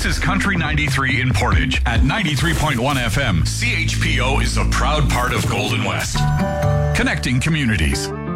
is Country 93 in Portage. At 93.1 FM, CHPO is a proud part of Golden West. Connecting communities.